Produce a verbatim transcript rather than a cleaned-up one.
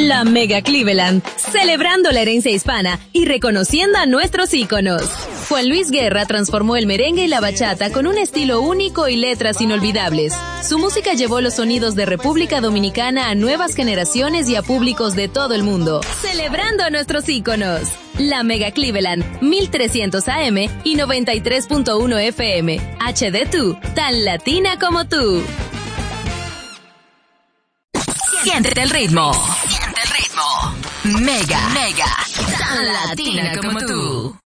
La Mega Cleveland, celebrando la herencia hispana y reconociendo a nuestros íconos. Juan Luis Guerra transformó el merengue y la bachata con un estilo único y letras inolvidables. Su música llevó los sonidos de República Dominicana a nuevas generaciones y a públicos de todo el mundo. Celebrando a nuestros íconos. La Mega Cleveland, mil trescientos A M y noventa y tres punto uno F M. H D dos, tan latina como tú. Siente el ritmo. Siente el ritmo. Mega, mega, tan latina como tú.